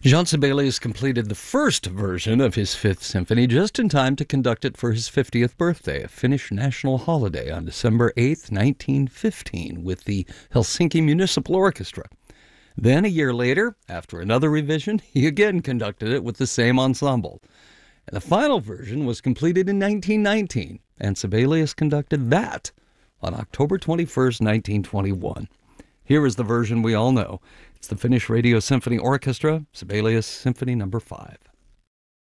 Jean Sibelius completed the first version of his Fifth Symphony just in time to conduct it for his 50th birthday, a Finnish national holiday, on December 8, 1915, with the Helsinki Municipal Orchestra. Then, a year later, after another revision, he again conducted it with the same ensemble. And the final version was completed in 1919, and Sibelius conducted that on October 21st, 1921. Here is the version we all know. It's the Finnish Radio Symphony Orchestra, Sibelius Symphony No. 5.